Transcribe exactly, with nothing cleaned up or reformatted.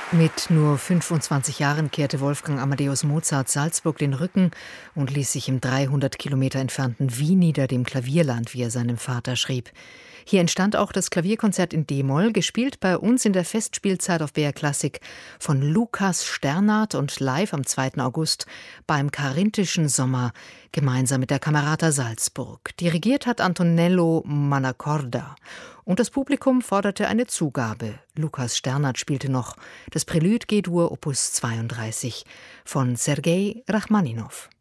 Mit nur fünfundzwanzig Jahren kehrte Wolfgang Amadeus Mozart Salzburg den Rücken und ließ sich im dreihundert Kilometer entfernten Wien nieder, dem Klavierland, wie er seinem Vater schrieb. Hier entstand auch das Klavierkonzert in D-Moll, gespielt bei uns in der Festspielzeit auf B R Klassik von Lukas Sternart und live am zweiten August beim Carinthischen Sommer, gemeinsam mit der Camerata Salzburg. Dirigiert hat Antonello Mannacorda. Und das Publikum forderte eine Zugabe. Lukas Sternart spielte noch das Prälude G-Dur Opus zweiunddreißig von Sergei Rachmaninow.